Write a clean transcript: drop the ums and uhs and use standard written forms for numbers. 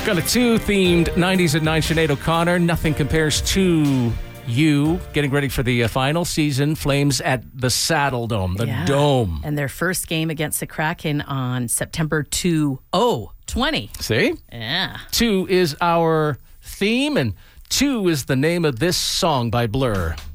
Got a 2-themed 90s at 9. Sinead O'Connor, Nothing Compares to You. Getting ready for the final season. Flames at the Saddle Dome, the Dome. And their first game against the Kraken on September 20. See? Yeah. 2 is our theme, and 2 is the name of this song by Blur.